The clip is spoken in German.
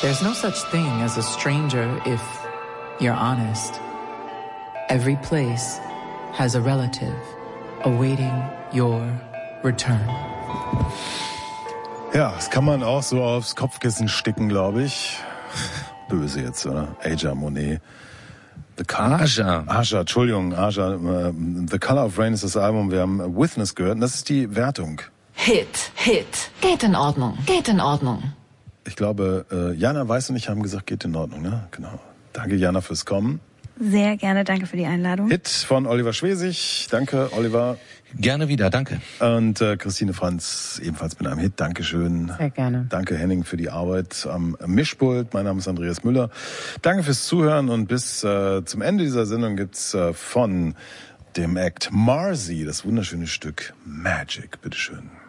There's no such thing as a stranger if you're honest. Every place has a relative awaiting your return. Ja, das kann man auch so aufs Kopfkissen sticken, glaube ich. Böse jetzt, oder? Aja Monet. Aja, Entschuldigung, Aja. The Color of Rain ist das Album. Wir haben Witness gehört und das ist die Wertung. Hit. Geht in Ordnung. Ich glaube, Jana Weiß und ich haben gesagt, geht in Ordnung, ne? Genau. Danke, Jana, fürs Kommen. Sehr gerne, danke für die Einladung. Hit von Oliver Schwesig. Danke, Oliver. Gerne wieder, danke. Und Christine Franz ebenfalls mit einem Hit. Dankeschön. Sehr gerne. Danke, Henning, für die Arbeit am Mischpult. Mein Name ist Andreas Müller. Danke fürs Zuhören und bis zum Ende dieser Sendung gibt's von dem Act Marzi das wunderschöne Stück Magic. Bitteschön.